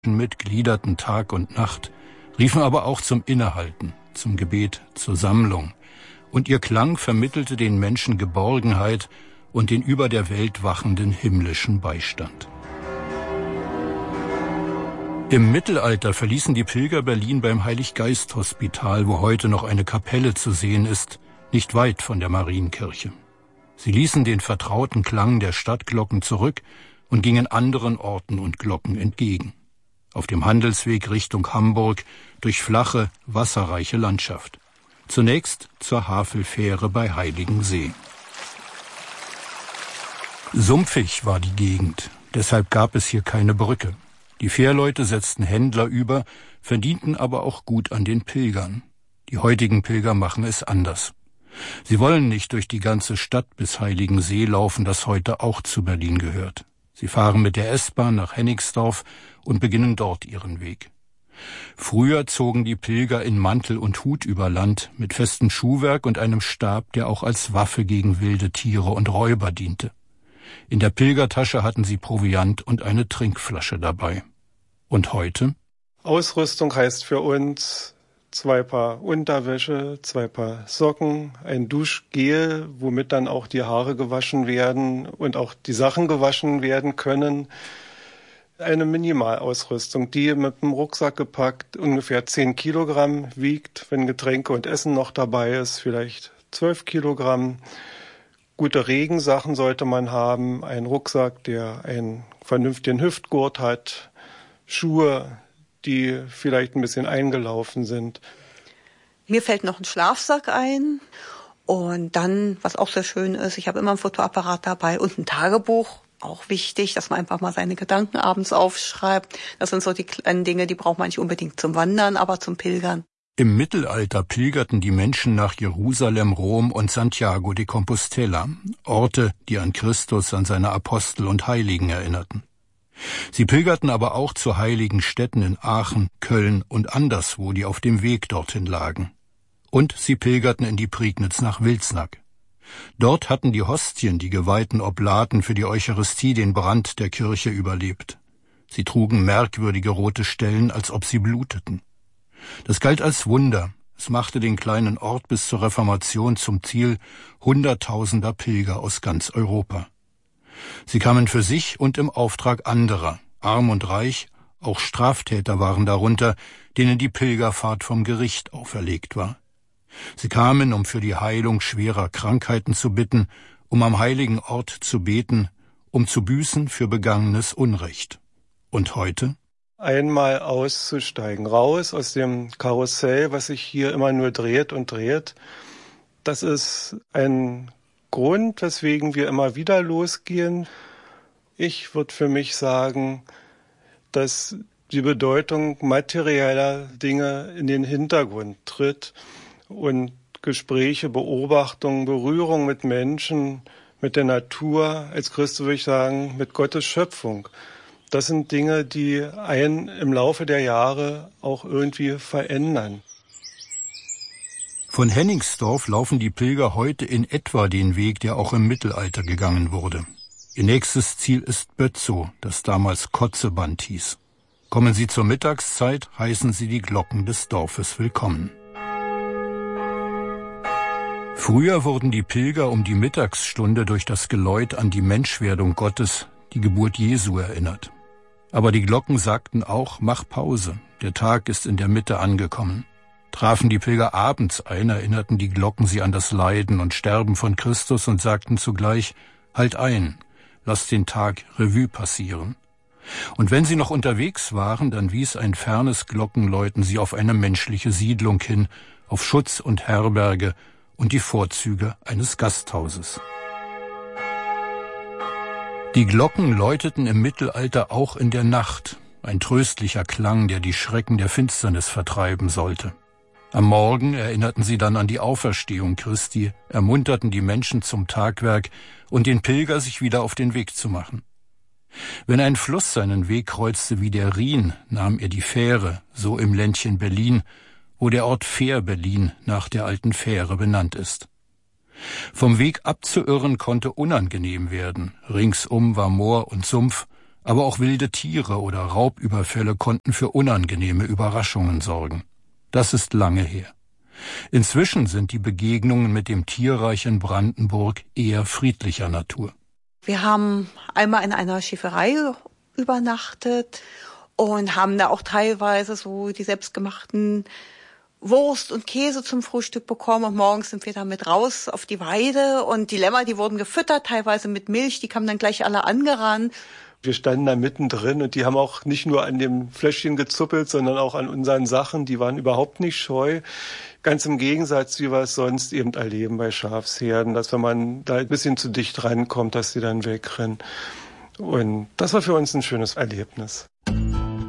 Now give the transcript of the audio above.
mit, gliederten Tag und Nacht, riefen aber auch zum Innehalten, zum Gebet, zur Sammlung. Und ihr Klang vermittelte den Menschen Geborgenheit und den über der Welt wachenden himmlischen Beistand. Im Mittelalter verließen die Pilger Berlin beim Heiliggeist-Hospital, wo heute noch eine Kapelle zu sehen ist, nicht weit von der Marienkirche. Sie ließen den vertrauten Klang der Stadtglocken zurück und gingen anderen Orten und Glocken entgegen. Auf dem Handelsweg Richtung Hamburg durch flache, wasserreiche Landschaft. Zunächst zur Havelfähre bei Heiligensee. Sumpfig war die Gegend, deshalb gab es hier keine Brücke. Die Fährleute setzten Händler über, verdienten aber auch gut an den Pilgern. Die heutigen Pilger machen es anders. Sie wollen nicht durch die ganze Stadt bis Heiligensee laufen, das heute auch zu Berlin gehört. Sie fahren mit der S-Bahn nach Hennigsdorf und beginnen dort ihren Weg. Früher zogen die Pilger in Mantel und Hut über Land mit festem Schuhwerk und einem Stab, der auch als Waffe gegen wilde Tiere und Räuber diente. In der Pilgertasche hatten sie Proviant und eine Trinkflasche dabei. Und heute? Ausrüstung heißt für uns 2 Paar Unterwäsche, 2 Paar Socken, ein Duschgel, womit dann auch die Haare gewaschen werden und auch die Sachen gewaschen werden können. Eine Minimalausrüstung, die mit dem Rucksack gepackt ungefähr 10 Kilogramm wiegt, wenn Getränke und Essen noch dabei ist, vielleicht 12 Kilogramm. Gute Regensachen sollte man haben, einen Rucksack, der einen vernünftigen Hüftgurt hat, Schuhe, die vielleicht ein bisschen eingelaufen sind. Mir fällt noch ein Schlafsack ein und dann, was auch sehr schön ist, ich habe immer ein Fotoapparat dabei und ein Tagebuch, auch wichtig, dass man einfach mal seine Gedanken abends aufschreibt. Das sind so die kleinen Dinge, die braucht man nicht unbedingt zum Wandern, aber zum Pilgern. Im Mittelalter pilgerten die Menschen nach Jerusalem, Rom und Santiago de Compostela, Orte, die an Christus, an seine Apostel und Heiligen erinnerten. Sie pilgerten aber auch zu heiligen Städten in Aachen, Köln und anderswo, die auf dem Weg dorthin lagen. Und sie pilgerten in die Prignitz nach Wilsnack. Dort hatten die Hostien, die geweihten Oblaten für die Eucharistie, den Brand der Kirche überlebt. Sie trugen merkwürdige rote Stellen, als ob sie bluteten. Das galt als Wunder. Es machte den kleinen Ort bis zur Reformation zum Ziel Hunderttausender Pilger aus ganz Europa. Sie kamen für sich und im Auftrag anderer, arm und reich, auch Straftäter waren darunter, denen die Pilgerfahrt vom Gericht auferlegt war. Sie kamen, um für die Heilung schwerer Krankheiten zu bitten, um am heiligen Ort zu beten, um zu büßen für begangenes Unrecht. Und heute? Einmal auszusteigen, raus aus dem Karussell, was sich hier immer nur dreht und dreht. Das ist ein Grund, weswegen wir immer wieder losgehen. Ich würde für mich sagen, dass die Bedeutung materieller Dinge in den Hintergrund tritt und Gespräche, Beobachtungen, Berührung mit Menschen, mit der Natur, als Christ würde ich sagen, mit Gottes Schöpfung. Das sind Dinge, die einen im Laufe der Jahre auch irgendwie verändern. Von Hennigsdorf laufen die Pilger heute in etwa den Weg, der auch im Mittelalter gegangen wurde. Ihr nächstes Ziel ist Bötzow, das damals Kotzeband hieß. Kommen sie zur Mittagszeit, heißen sie die Glocken des Dorfes willkommen. Früher wurden die Pilger um die Mittagsstunde durch das Geläut an die Menschwerdung Gottes, die Geburt Jesu, erinnert. Aber die Glocken sagten auch, mach Pause, der Tag ist in der Mitte angekommen. Trafen die Pilger abends ein, erinnerten die Glocken sie an das Leiden und Sterben von Christus und sagten zugleich, halt ein, lass den Tag Revue passieren. Und wenn sie noch unterwegs waren, dann wies ein fernes Glockenläuten sie auf eine menschliche Siedlung hin, auf Schutz und Herberge und die Vorzüge eines Gasthauses. Die Glocken läuteten im Mittelalter auch in der Nacht, ein tröstlicher Klang, der die Schrecken der Finsternis vertreiben sollte. Am Morgen erinnerten sie dann an die Auferstehung Christi, ermunterten die Menschen zum Tagwerk und den Pilger, sich wieder auf den Weg zu machen. Wenn ein Fluss seinen Weg kreuzte wie der Rhin, nahm er die Fähre, so im Ländchen Berlin, wo der Ort Fähr-Berlin nach der alten Fähre benannt ist. Vom Weg abzuirren konnte unangenehm werden. Ringsum war Moor und Sumpf, Aber auch wilde Tiere oder Raubüberfälle konnten für unangenehme Überraschungen sorgen. Das ist lange her. Inzwischen sind die Begegnungen mit dem Tierreich in Brandenburg eher friedlicher Natur. Wir haben einmal in einer Schäferei übernachtet und haben da auch teilweise so die selbstgemachten Wurst und Käse zum Frühstück bekommen. Und morgens sind wir dann mit raus auf die Weide. Und die Lämmer, die wurden gefüttert, teilweise mit Milch. Die kamen dann gleich alle angerannt. Wir standen da mittendrin und die haben auch nicht nur an dem Fläschchen gezuppelt, sondern auch an unseren Sachen. Die waren überhaupt nicht scheu. Ganz im Gegensatz, wie wir es sonst eben erleben bei Schafsherden, dass wenn man da ein bisschen zu dicht rankommt, dass die dann wegrennen. Und das war für uns ein schönes Erlebnis.